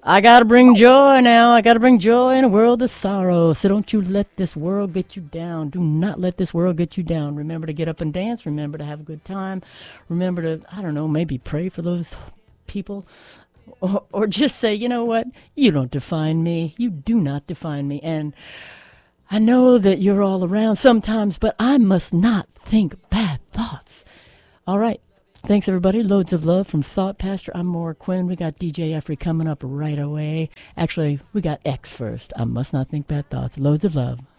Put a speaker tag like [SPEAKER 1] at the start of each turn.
[SPEAKER 1] I gotta bring joy now. I gotta bring joy in a world of sorrow. So don't you let this world get you down. Do not let this world get you down. Remember to get up and dance. Remember to have a good time. Remember to, I don't know, maybe pray for those people. Or just say, you know what? You don't define me. You do not define me. And I know that you're all around sometimes, but I must not think bad thoughts. All right. Thanks, everybody. Loads of love from Thought Pastor. I'm Maura Quinn. We got DJ Effrey coming up right away. Actually, we got X first. I must not think bad thoughts. Loads of love.